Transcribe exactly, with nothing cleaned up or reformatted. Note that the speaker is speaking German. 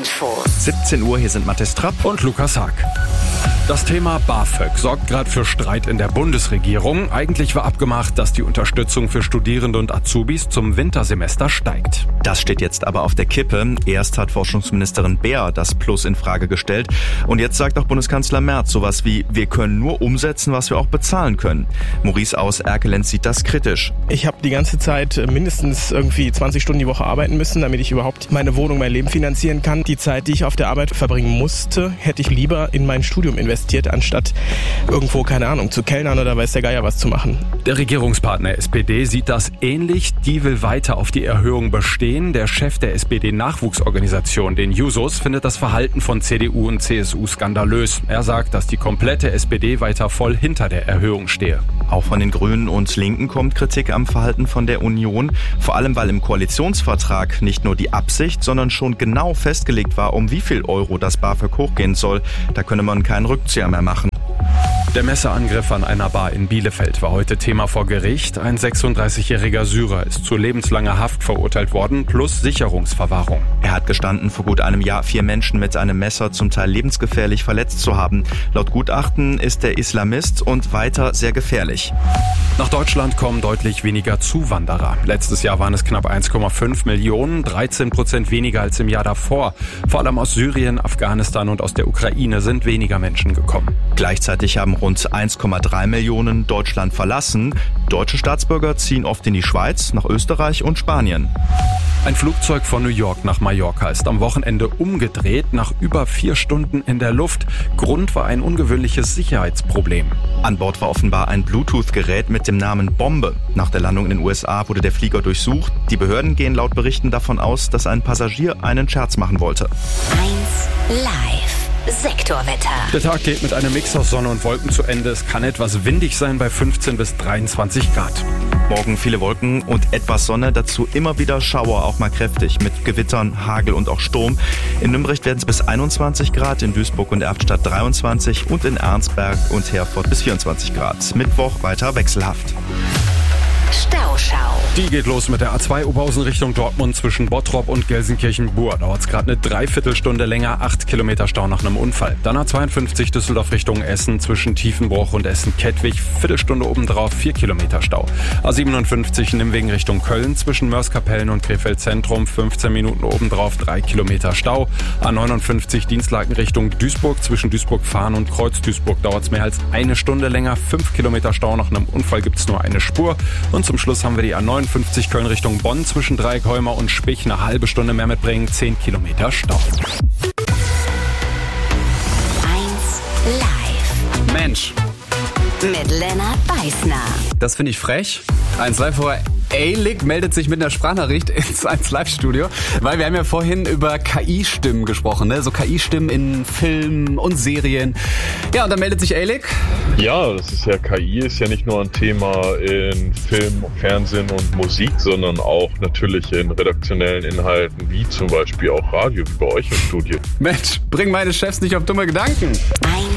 Infos. siebzehn Uhr, hier sind Mathis Trapp und Lukas Haag. Das Thema BAföG sorgt gerade für Streit in der Bundesregierung. Eigentlich war abgemacht, dass die Unterstützung für Studierende und Azubis zum Wintersemester steigt. Das steht jetzt aber auf der Kippe. Erst hat Forschungsministerin Beer das Plus in Frage gestellt. Und jetzt sagt auch Bundeskanzler Merz sowas wie, wir können nur umsetzen, was wir auch bezahlen können. Maurice aus Erkelenz sieht das kritisch. Ich habe die ganze Zeit mindestens irgendwie zwanzig Stunden die Woche arbeiten müssen, damit ich überhaupt meine Wohnung, mein Leben finanzieren kann. Die Zeit, die ich auf der Arbeit verbringen musste, hätte ich lieber in mein Studium investiert, anstatt irgendwo, keine Ahnung, zu kellnern oder weiß der Geier was zu machen. Der Regierungspartner S P D sieht das ähnlich. Die will weiter auf die Erhöhung bestehen. Der Chef der S P D-Nachwuchsorganisation, den Jusos, findet das Verhalten von C D U und C S U skandalös. Er sagt, dass die komplette S P D weiter voll hinter der Erhöhung stehe. Auch von den Grünen und Linken kommt Kritik am Verhalten von der Union. Vor allem, weil im Koalitionsvertrag nicht nur die Absicht, sondern schon genau festgelegt war, um wie viel Euro das BAföG hochgehen soll. Da könne man keinen Rückzieher mehr machen. Der Messerangriff an einer Bar in Bielefeld war heute Thema vor Gericht. Ein sechsunddreißigjähriger Syrer ist zu lebenslanger Haft verurteilt worden, plus Sicherungsverwahrung. Er hat gestanden, vor gut einem Jahr vier Menschen mit einem Messer zum Teil lebensgefährlich verletzt zu haben. Laut Gutachten ist der Islamist und weiter sehr gefährlich. Nach Deutschland kommen deutlich weniger Zuwanderer. Letztes Jahr waren es knapp eins Komma fünf Millionen, dreizehn Prozent weniger als im Jahr davor. Vor allem aus Syrien, Afghanistan und aus der Ukraine sind weniger Menschen gekommen. Gleichzeitig haben rund eins Komma drei Millionen Deutschland verlassen. Deutsche Staatsbürger ziehen oft in die Schweiz, nach Österreich und Spanien. Ein Flugzeug von New York nach Mallorca ist am Wochenende umgedreht, nach über vier Stunden in der Luft. Grund war ein ungewöhnliches Sicherheitsproblem. An Bord war offenbar ein Bluetooth-Gerät mit dem Namen Bombe. Nach der Landung in den U S A wurde der Flieger durchsucht. Die Behörden gehen laut Berichten davon aus, dass ein Passagier einen Scherz machen wollte. eins Live. Sektorwetter. Der Tag geht mit einem Mix aus Sonne und Wolken zu Ende. Es kann etwas windig sein bei fünfzehn bis dreiundzwanzig Grad. Morgen viele Wolken und etwas Sonne, dazu immer wieder Schauer, auch mal kräftig, mit Gewittern, Hagel und auch Sturm. In Nürnberg werden es bis einundzwanzig Grad, in Duisburg und Erftstadt dreiundzwanzig und in Arnsberg und Herford bis vierundzwanzig Grad. Mittwoch weiter wechselhaft. Stauschau. Die geht los mit der A zwei Oberhausen Richtung Dortmund zwischen Bottrop und Gelsenkirchen-Bur. Dauert es gerade eine Dreiviertelstunde länger, acht Kilometer Stau nach einem Unfall. Dann A zweiundfünfzig Düsseldorf Richtung Essen zwischen Tiefenbruch und Essen-Kettwig. Viertelstunde obendrauf, vier Kilometer Stau. A siebenundfünfzig Nimwegen Richtung Köln zwischen Mörs-Kapellen und Krefeld Zentrum. fünfzehn Minuten obendrauf, drei Kilometer Stau. A neunundfünfzig Dienstlaken Richtung Duisburg zwischen Duisburg-Fahn und Kreuz-Duisburg. Dauert es mehr als eine Stunde länger, fünf Kilometer Stau. Nach einem Unfall gibt es nur eine Spur. Und zum Schluss haben wir die A neunundfünfzig Köln Richtung Bonn zwischen Dreieckholmer und Spich. Eine halbe Stunde mehr mitbringen, zehn Kilometer Stau. eins Live. Mensch, Mit Lennart Beißner. das finde ich frech. eins Live vor Eilig meldet sich mit einer Sprachnachricht ins eins Live-Studio, weil wir haben ja vorhin über K I-Stimmen gesprochen, ne? So K I-Stimmen in Filmen und Serien. Ja, und dann meldet sich Eilig. Ja, das ist ja, K I ist ja nicht nur ein Thema in Film, Fernsehen und Musik, sondern auch natürlich in redaktionellen Inhalten, wie zum Beispiel auch Radio, wie bei euch im Studio. Mensch, bring meine Chefs nicht auf dumme Gedanken. eins